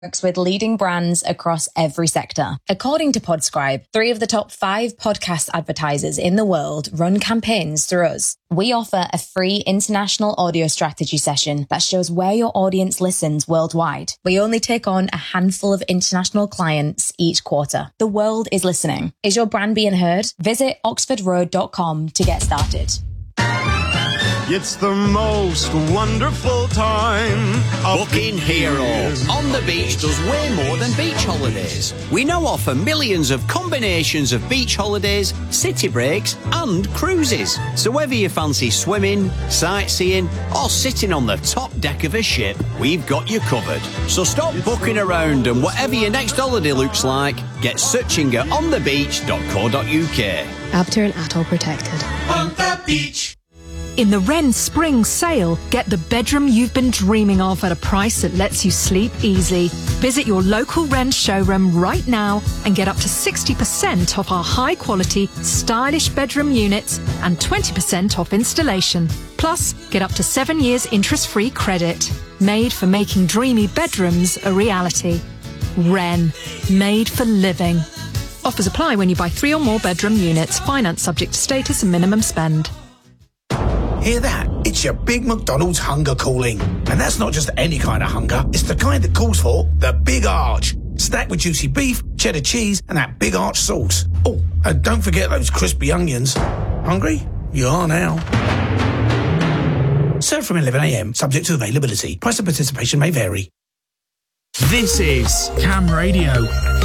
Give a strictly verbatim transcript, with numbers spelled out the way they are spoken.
Works with leading brands across every sector. According to Podscribe, three of the top five podcast advertisers in the world run campaigns through us. We offer a free international audio strategy session that shows where your audience listens worldwide. We only take on a handful of international clients each quarter. The world is listening. Is your brand being heard? Visit oxford road dot com to get started. It's the most wonderful time. Booking Hero on the beach does way more than beach holidays. We now offer millions of combinations of beach holidays, city breaks and cruises. So whether you fancy swimming, sightseeing or sitting on the top deck of a ship, we've got you covered. So stop booking around, and whatever your next holiday looks like, get searching at on the beach dot co dot uk. Abter and Atoll protected. On the beach. In the Wren Spring Sale, get the bedroom you've been dreaming of at a price that lets you sleep easy. Visit your local Wren showroom right now and get up to sixty percent off our high-quality, stylish bedroom units and twenty percent off installation. Plus, get up to seven years interest-free credit. Made for making dreamy bedrooms a reality. Wren. Made for living. Offers apply when you buy three or more bedroom units. Finance subject to status and minimum spend. Hear that? It's your big McDonald's hunger calling. And that's not just any kind of hunger. It's the kind that calls for the Big Arch. Stacked with juicy beef, cheddar cheese, and that Big Arch sauce. Oh, and don't forget those crispy onions. Hungry? You are now. Served from eleven a m, subject to availability. Price of participation may vary. This is Cam Radio.